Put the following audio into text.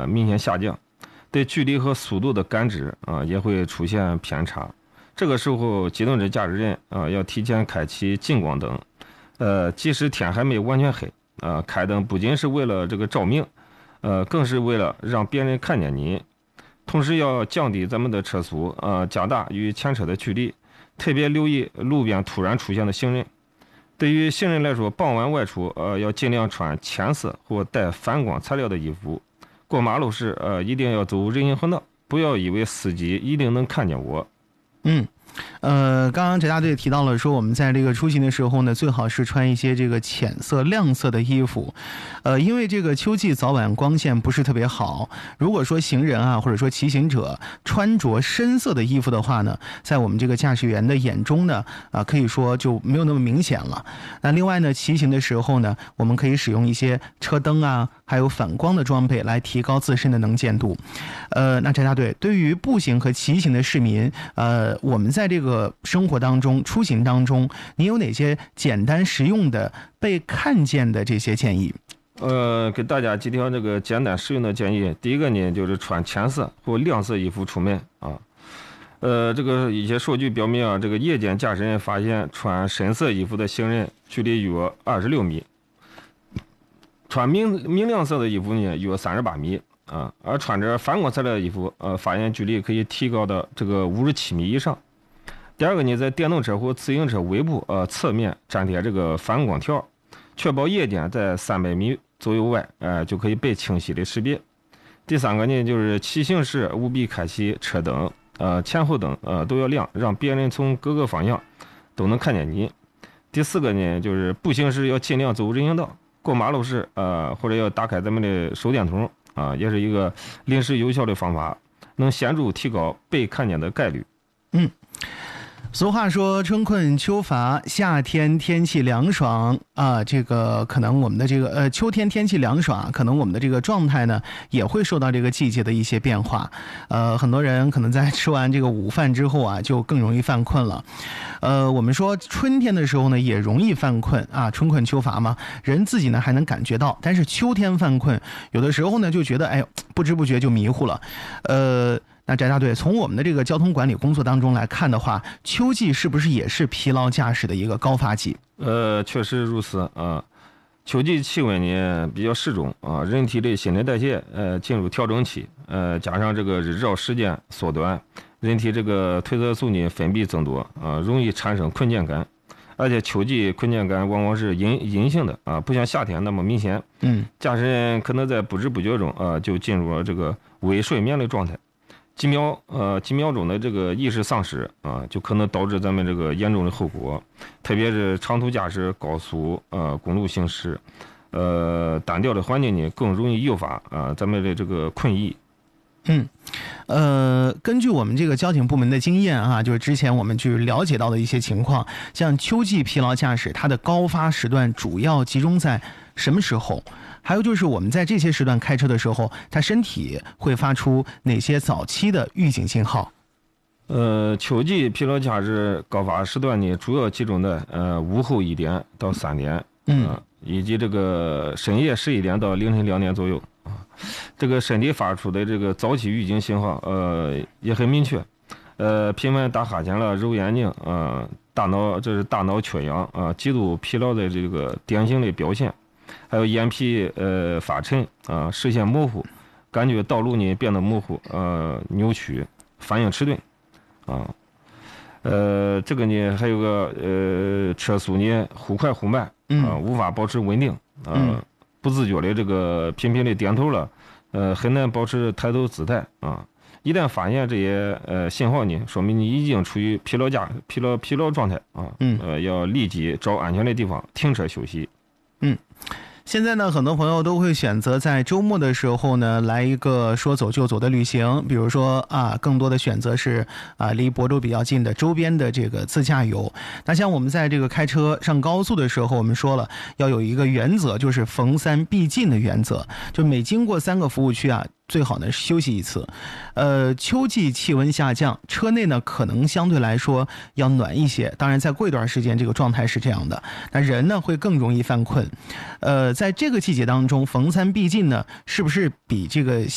明显下降，对距离和速度的感知也会出现偏差。这个时候，机动车驾驶人要提前开启近光灯，即使天还没完全黑开灯不仅是为了这个照明，更是为了让别人看见你。同时要降低咱们的车速，加大与前车的距离，特别留意路边突然出现的行人。对于行人来说，傍晚外出，要尽量穿浅色或带反光材料的衣服。过马路时，一定要走人行横道，不要以为司机一定能看见我。 刚刚翟大队提到了说，我们在这个出行的时候呢，最好是穿一些这个浅色、亮色的衣服，因为这个秋季早晚光线不是特别好。如果说行人啊，或者说骑行者穿着深色的衣服的话呢，在我们这个驾驶员的眼中呢，可以说就没有那么明显了。那另外呢，骑行的时候呢，我们可以使用一些车灯啊，还有反光的装备来提高自身的能见度。那翟大队对于步行和骑行的市民，我们在这个生活当中、出行当中，你有哪些简单实用的被看见的这些建议？ 给大家几条这个简单实用的建议。第一个呢，就是穿浅色或亮色衣服出门啊。这个一些数据表明啊，这个夜间驾驶人发现穿深色衣服的行人距离约26米，穿明亮色的衣服呢约38米啊，而穿着反光材料的衣服，发现距离可以提高到这个57米以上。第二个呢，在电动车或自行车尾部侧面粘贴这个反光条，确保夜间在300米左右外，就可以被清晰的识别。第三个呢，就是骑行时务必开启车灯，前后灯都要亮，让别人从各个方向都能看见你。第四个呢，就是步行时要尽量走人行道，过马路时或者要打开咱们的手电筒也是一个临时有效的方法，能显著提高被看见的概率。 俗话说春困秋乏，夏天天气凉爽这个可能我们的这个秋天天气凉爽，可能我们的这个状态呢也会受到这个季节的一些变化。很多人可能在吃完这个午饭之后就更容易犯困了。我们说春天的时候呢也容易犯困春困秋乏嘛，人自己呢还能感觉到，但是秋天犯困，有的时候呢就觉得不知不觉就迷糊了。那翟大队，从我们的这个交通管理工作当中来看的话，秋季是不是也是疲劳驾驶的一个高发季？ 确实如此秋季气温呢比较适中人体的新陈代谢进入调整期，加上这个日照时间缩短，人体这个褪色素呢分泌增多容易产生困倦感，而且秋季困倦感往往是阴性的不像夏天那么明显。驾驶人可能在不知不觉中就进入了这个微睡眠的状态。几秒钟的这个意识丧失就可能导致咱们这个严重的后果，特别是长途驾驶、高速公路行驶，单调的环境呢更容易诱发咱们的这个困意。 根据我们这个交警部门的经验就是之前我们去了解到的一些情况，像秋季疲劳驾驶，它的高发时段主要集中在什么时候？还有就是我们在这些时段开车的时候，它身体会发出哪些早期的预警信号？ 秋季疲劳驾驶高发时段呢，主要集中在午后1点到3点，以及这个深夜11点到凌晨2点左右这个身体发出的这个早期预警信号，也很明确，频繁打哈欠了、揉眼睛，这是大脑缺氧极度疲劳的这个典型的表现。还有眼皮发沉视线模糊，感觉道路呢变得模糊扭曲，反应迟钝这个呢还有个车速呢忽快忽慢无法保持稳定不自觉的这个频频的点头了很难保持抬头姿态一旦发现这些信号呢，说明你已经处于疲劳状态要立即找安全的地方停车休息。 现在呢，很多朋友都会选择在周末的时候呢，来一个说走就走的旅行。比如说更多的选择是离亳州比较近的周边的这个自驾游。那像我们在这个开车上高速的时候，我们说了要有一个原则，就是逢3必进的原则，就每经过3个服务区最好呢休息一次。秋季气温下降，车内呢可能相对来说要暖一些。当然，再过一段时间，这个状态是这样的，那人呢会更容易犯困。在这个季节当中，逢3必进呢，是不是比这个